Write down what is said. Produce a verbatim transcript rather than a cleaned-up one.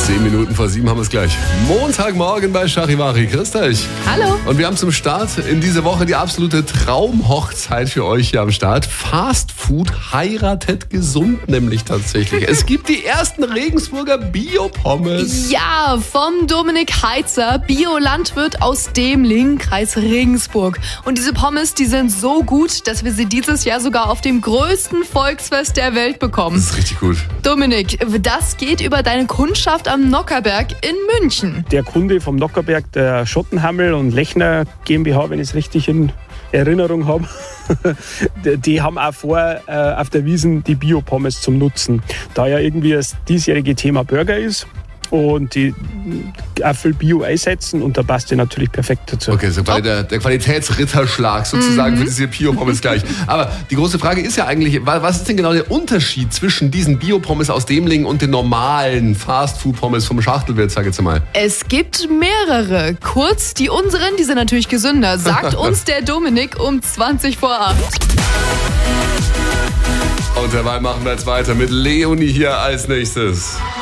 Zehn Minuten vor sieben haben wir es gleich. Montagmorgen bei Charivari. Grüßt euch. Hallo. Und wir haben zum Start in diese Woche die absolute Traumhochzeit für euch hier am Start. Fast Food heiratet gesund nämlich tatsächlich. Es gibt die ersten Regensburger Bio-Pommes. Ja, vom Dominik Heitzer, Biolandwirt aus Demling, Kreis Regensburg. Und diese Pommes, die sind so gut, dass wir sie dieses Jahr sogar auf dem größten Volksfest der Welt bekommen. Das ist richtig gut. Dominik, das geht über deine Kundschaft am Nockerberg in München. Der Kunde vom Nockerberg, der Schottenhammel und Lechner GmbH, wenn ich es richtig in Erinnerung habe, die haben auch vor, auf der Wiesn die Bio-Pommes zum Nutzen. Da ja irgendwie das diesjährige Thema Burger ist und die auch viel Bio einsetzen und da passt die natürlich perfekt dazu. Okay, so quasi der, der Qualitätsritterschlag sozusagen mhm. für diese Bio-Pommes gleich. Aber die große Frage ist ja eigentlich, was ist denn genau der Unterschied zwischen diesen Bio-Pommes aus Demling und den normalen Fast-Food-Pommes vom Schachtelwirt, sag ich jetzt mal? Es gibt mehrere. Kurz, die unseren, die sind natürlich gesünder, sagt uns der Dominik um zwanzig vor acht. Und dabei machen wir jetzt weiter mit Leonie hier als nächstes.